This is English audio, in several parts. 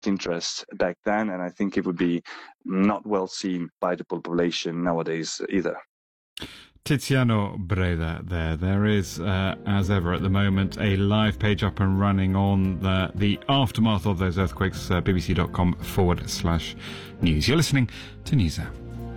interest back then, and I think it would be not well seen by the population nowadays either. Tiziano Breda there. There is, as ever at the moment, a live page up and running on the aftermath of those earthquakes, bbc.com/news. You're listening to NewsHour.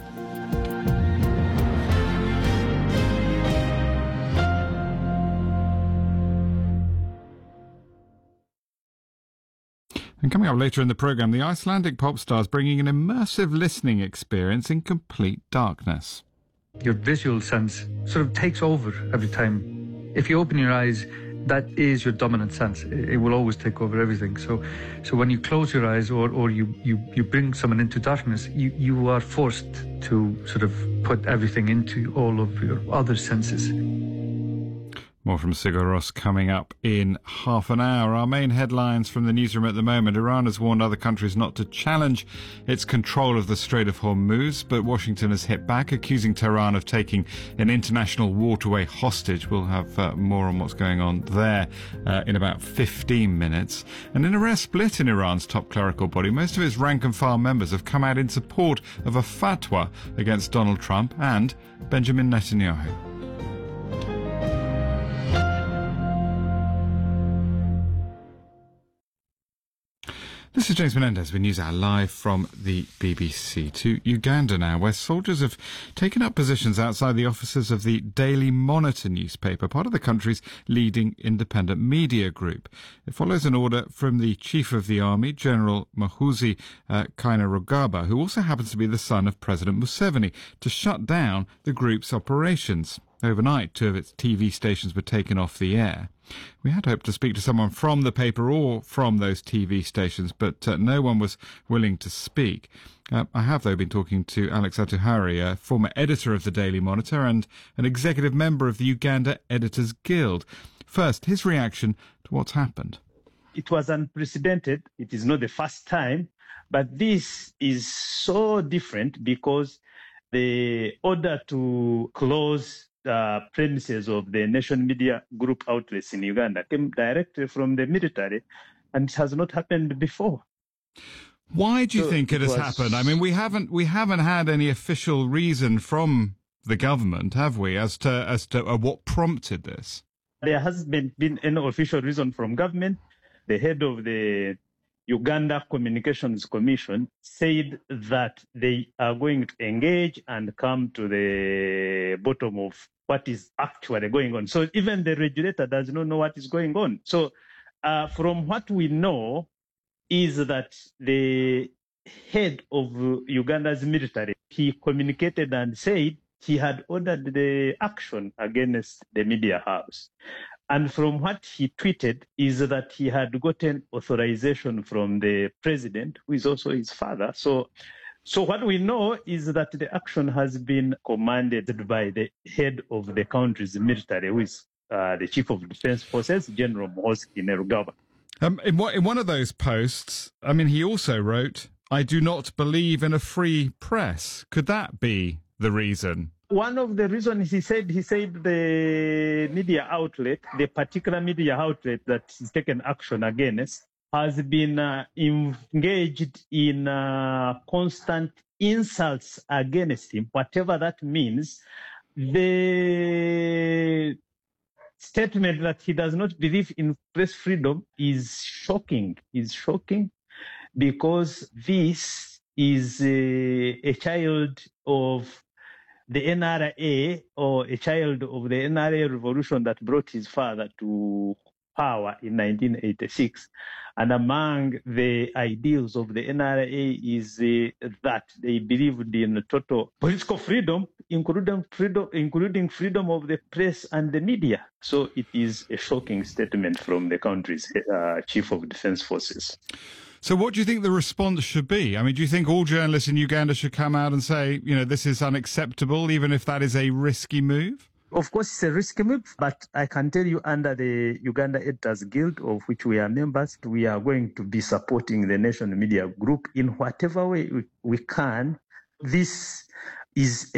And coming up later in the programme, the Icelandic pop stars bringing an immersive listening experience in complete darkness. Your visual sense sort of takes over every time. If you open your eyes, that is your dominant sense. It will always take over everything. So when you close your eyes or you bring someone into darkness, you are forced to sort of put everything into all of your other senses. More from Sigur Rós coming up in half an hour. Our main headlines from the newsroom at the moment. Iran has warned other countries not to challenge its control of the Strait of Hormuz, but Washington has hit back, accusing Tehran of taking an international waterway hostage. We'll have more on what's going on there in about 15 minutes. And in a rare split in Iran's top clerical body, most of its rank-and-file members have come out in support of a fatwa against Donald Trump and Benjamin Netanyahu. This is James Menendez with NewsHour live from the BBC. To Uganda now, where soldiers have taken up positions outside the offices of the Daily Monitor newspaper, part of the country's leading independent media group. It follows an order from the Chief of the Army, General Muhoozi Kainerugaba, who also happens to be the son of President Museveni, to shut down the group's operations. Overnight, 2 of its TV stations were taken off the air. We had hoped to speak to someone from the paper or from those TV stations, but no one was willing to speak. I have, though, been talking to Alex Atuhari, a former editor of the Daily Monitor and an executive member of the Uganda Editors Guild. First, his reaction to what's happened. It was unprecedented. It is not the first time, but this is so different because the order to close the premises of the Nation Media Group outlets in Uganda came directly from the military, and it has not happened before. Why do you think it has happened? I mean, we haven't had any official reason from the government, have we, as to what prompted this? There hasn't been any official reason from government. The head of the Uganda Communications Commission said that they are going to engage and come to the bottom of what is actually going on. So even the regulator does not know what is going on. So from what we know is that the head of Uganda's military, he communicated and said he had ordered the action against the media house. And from what he tweeted is that he had gotten authorization from the president, who is also his father. So what we know is that the action has been commanded by the head of the country's military, who is the Chief of Defense Forces, General Muhoozi Kainerugaba. In one of those posts, I mean, he also wrote, "I do not believe in a free press." Could that be the reason? One of the reasons he said the media outlet, the particular media outlet that is taken action against, has been engaged in constant insults against him, whatever that means. The statement that he does not believe in press freedom is shocking. Because this is a child of the NRA, or a child of the NRA revolution that brought his father to power in 1986. And among the ideals of the NRA is that they believed in total political freedom, including freedom of the press and the media. So it is a shocking statement from the country's Chief of Defense Forces. So what do you think the response should be? I mean, do you think all journalists in Uganda should come out and say, this is unacceptable, even if that is a risky move? Of course, it's a risky move, but I can tell you under the Uganda Editors Guild, of which we are members, we are going to be supporting the Nation Media Group in whatever way we can. This is